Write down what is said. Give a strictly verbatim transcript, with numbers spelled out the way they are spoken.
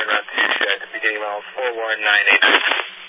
route two, at the beginning miles four one nine eight nine.